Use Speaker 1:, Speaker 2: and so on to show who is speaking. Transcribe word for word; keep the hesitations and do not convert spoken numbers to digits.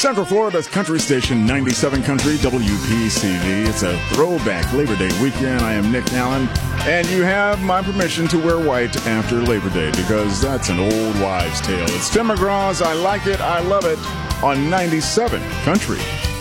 Speaker 1: Central Florida's country station, ninety-seven Country, W P C V. It's a throwback Labor Day weekend. I am Nick Allen, and you have my permission to wear white after Labor Day because that's an old wives' tale. It's Tim McGraw's I Like It, I Love It on ninety-seven Country.